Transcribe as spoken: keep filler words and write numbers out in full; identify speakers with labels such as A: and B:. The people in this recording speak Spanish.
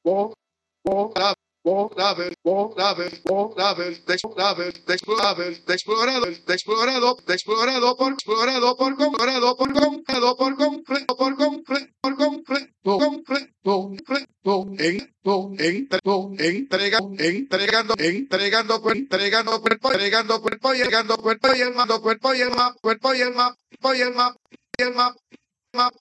A: Bo- Bola, bola, ver, bola, ver, bola, ver, de explorar, de explorar, de explorado, de explorado, de explorado por explorado por comprado por comprado por completo, por completo, por completo, completo, completo, en, to, entre, to, entrega, entregando, entregando, cuer- entregando cuerpo, entregando cuerpo y entregando cuerpo y el mando, cuerpo y el ma, cuerpo y el ma, cuerpo y el ma, y el ma, ma,